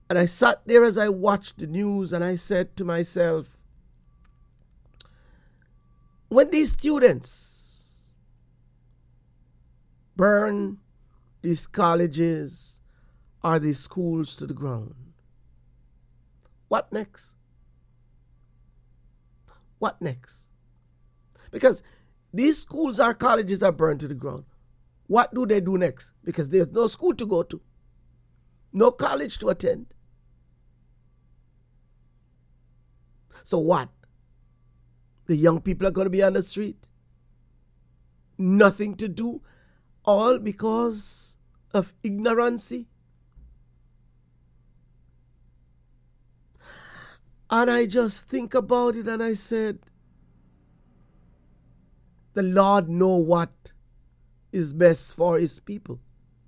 And I sat there as I watched the news and I said to myself, when these students burn these colleges or these schools to the ground, what next? What next? Because these schools or colleges are burned to the ground. What do they do next? Because there's no school to go to, no college to attend. So what? The young people are going to be on the street? Nothing to do, all because of ignorancy? And I just think about it and I said, the Lord know what is best for his people.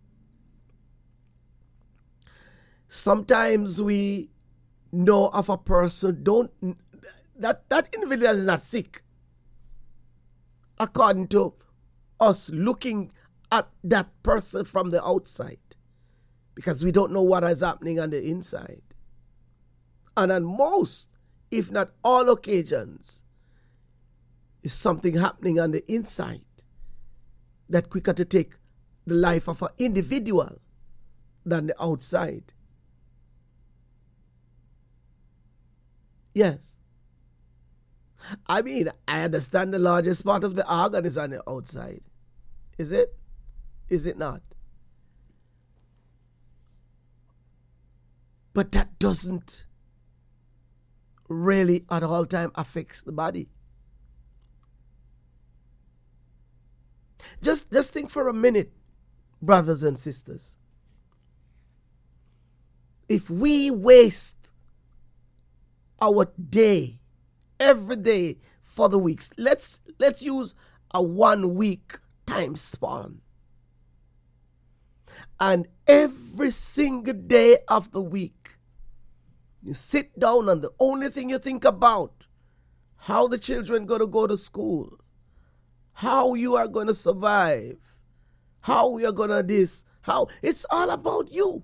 Sometimes we know of a person, that individual is not sick, according to us looking at that person from the outside, because we don't know what is happening on the inside. And on most, if not all occasions, is something happening on the inside that quicker to take the life of an individual than the outside. Yes. I mean, I understand the largest part of the organ is on the outside. Is it? Is it not? But that doesn't really at all time affects the body. Just think for a minute, brothers and sisters. If we waste our day, every day for the weeks, let's use a 1 week time span. And every single day of the week, you sit down and the only thing you think about, how the children going to go to school, how you are going to survive, how we are going to this, how it's all about you.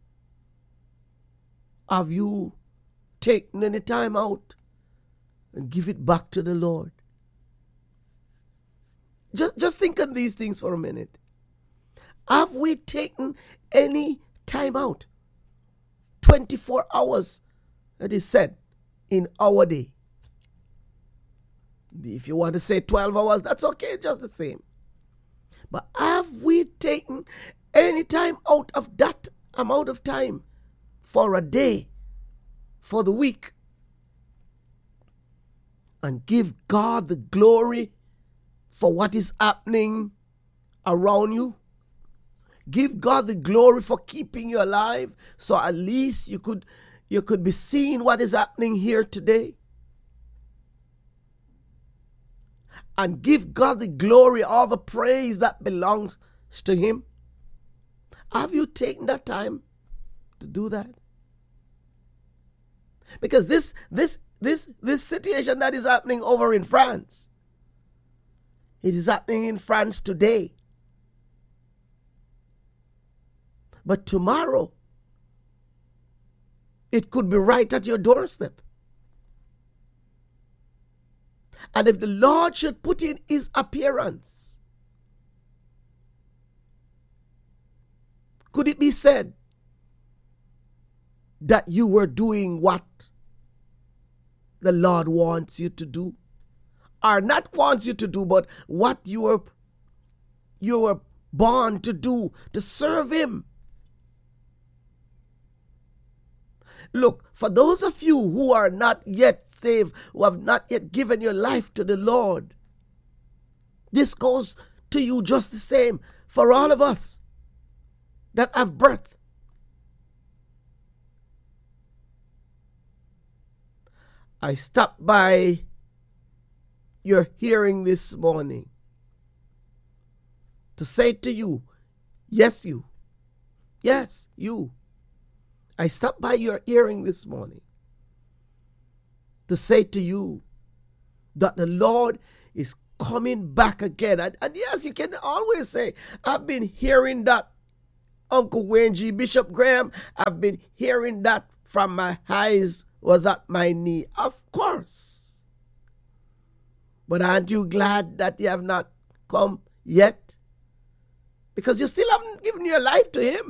Have you taken any time out and give it back to the Lord? Just think of these things for a minute. Have we taken any time out? 24 hours, that is said, in our day. If you want to say 12 hours, that's okay, just the same. But have we taken any time out of that amount of time for a day, for the week, and give God the glory for what is happening around you? Give God the glory for keeping you alive, so at least you could be seeing what is happening here today. And give God the glory, all the praise that belongs to him. Have you taken that time to do that? Because this situation that is happening over in France, it is happening in France today. But tomorrow, it could be right at your doorstep. And if the Lord should put in his appearance, could it be said that you were doing what the Lord wants you to do? Or not wants you to do, but what you were born to do, to serve him. Look, for those of you who are not yet saved, who have not yet given your life to the Lord, this goes to you just the same. For all of us that have breath, I stopped by your hearing this morning to say to you, yes, you. Yes, you. I stopped by your hearing this morning to say to you that the Lord is coming back again. And yes, you can always say, I've been hearing that Uncle Wayne G. Bishop Graham, I've been hearing that from my highs was at my knee. Of course. But aren't you glad that you have not come yet? Because you still haven't given your life to him.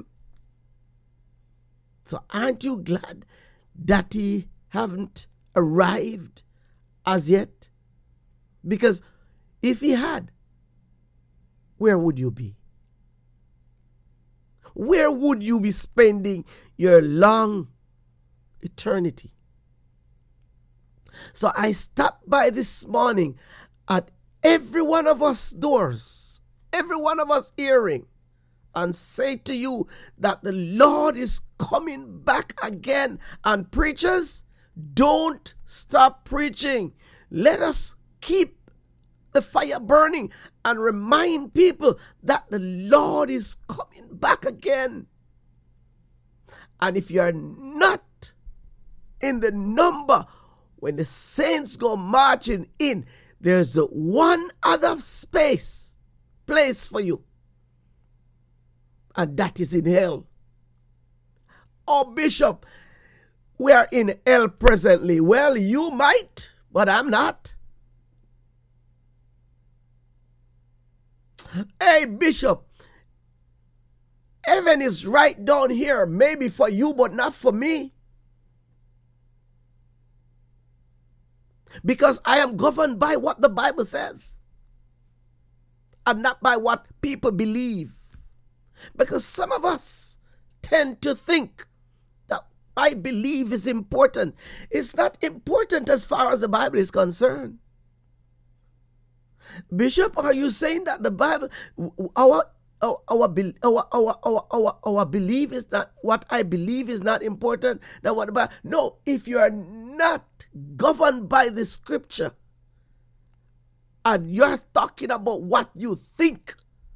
So aren't you glad that he haven't arrived as yet? Because if he had, where would you be? Where would you be spending your long eternity? So I stopped by this morning at every one of us doors, every one of us hearing, and say to you that the Lord is coming back again. And preachers, don't stop preaching. Let us keep the fire burning and remind people that the Lord is coming back again. And if you are not in the number when the saints go marching in, there's one other place for you, and that is in hell. Oh, Bishop, we are in hell presently. Well, you might, but I'm not. Hey, Bishop, heaven is right down here, maybe for you, but not for me. Because I am governed by what the Bible says and not by what people believe. Because some of us tend to think that I believe is important. It's not important as far as the Bible is concerned. Bishop, are you saying that the Bible, our belief is not, what I believe is not important than what the Bible? No, if you are not governed by the scripture and you're talking about what you think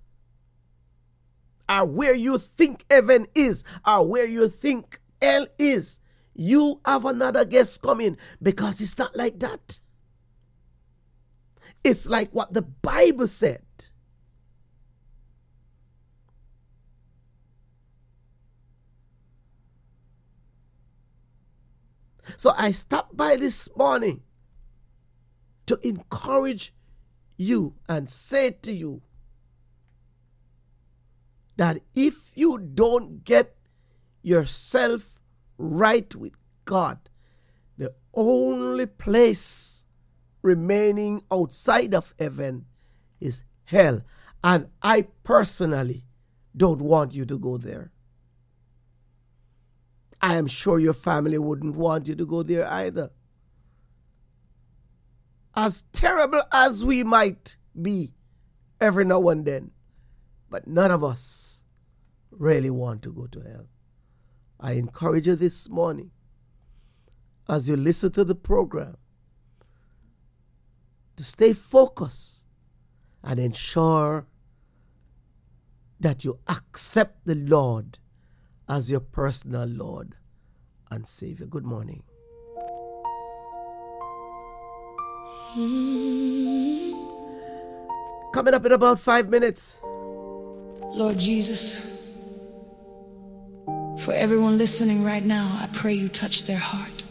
or where you think heaven is or where you think hell is, you have another guest coming, because it's not like that. It's like what the Bible said. So I stopped by this morning to encourage you and say to you that if you don't get yourself right with God, the only place remaining outside of heaven is hell. And I personally don't want you to go there. I am sure your family wouldn't want you to go there either. As terrible as we might be every now and then, but none of us really want to go to hell. I encourage you this morning, as you listen to the program, to stay focused and ensure that you accept the Lord as your personal Lord and Savior. Good morning. Coming up in about 5 minutes. Lord Jesus, for everyone listening right now, I pray you touch their heart.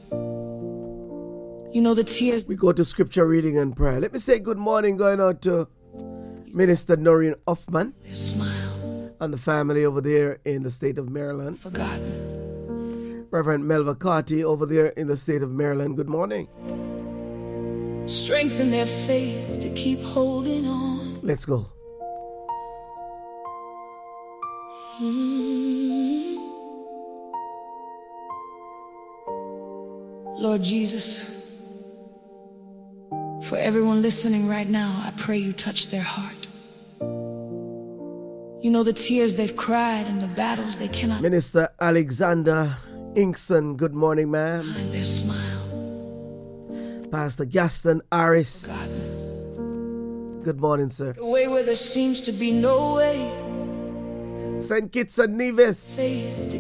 You know the tears. We go to scripture reading and prayer. Let me say good morning going out to Minister Noreen Hoffman. Their smile. And the family over there in the state of Maryland. Forgotten. Reverend Melva Carty over there in the state of Maryland. Good morning. Strengthen their faith to keep holding on. Let's go. Lord Jesus, for everyone listening right now, I pray you touch their heart. You know the tears they've cried and the battles they cannot. Minister Alexander Inkson, good morning, ma'am. Behind their smile. Pastor Gaston Harris. Forgotten. Good morning, sir. The way where there seems to be no way. St. Kitts and Nevis. Faith to